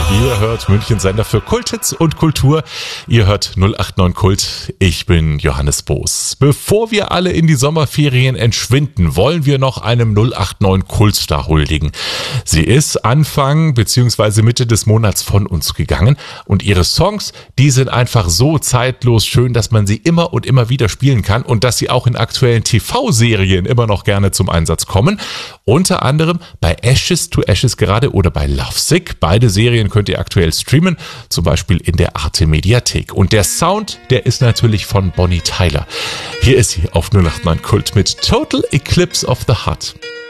Ihr hört München Sender für Kulthits und Kultur. Ihr hört 089 Kult. Ich bin Johannes Boos. Bevor wir alle in die Sommerferien entschwinden, wollen wir noch einem 089 Kultstar huldigen. Sie ist Anfang bzw. Mitte des Monats von uns gegangen und ihre Songs, die sind einfach so zeitlos schön, dass man sie immer und immer wieder spielen kann und dass sie auch in aktuellen TV-Serien immer noch gerne zum Einsatz kommen. Unter anderem bei Ashes to Ashes gerade oder bei Lovesick. Beide Serien könnt ihr aktuell streamen, zum Beispiel in der Arte Mediathek. Und der Sound, der ist natürlich von Bonnie Tyler. Hier ist sie auf 089 Kult mit Total Eclipse of the Heart.